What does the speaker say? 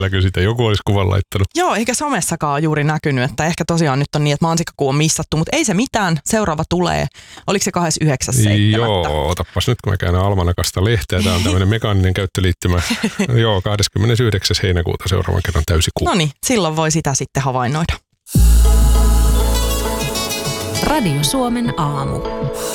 Kyllä sitä joku olisi kuvan laittanut. Joo, eikä somessakaan ole juuri näkynyt, että ehkä tosiaan nyt on niin, että mansikkakuu on missattu, mutta ei se mitään. Seuraava tulee. Oliko se 29.7.? Joo, otapas nyt kun mä käyn Almanakasta lehteä. Tämä on tämmöinen mekaaninen käyttöliittymä. Joo, 29. heinäkuuta seuraavan kerran täysikuu. No niin, silloin voi sitä sitten havainnoida. Radio Suomen aamu.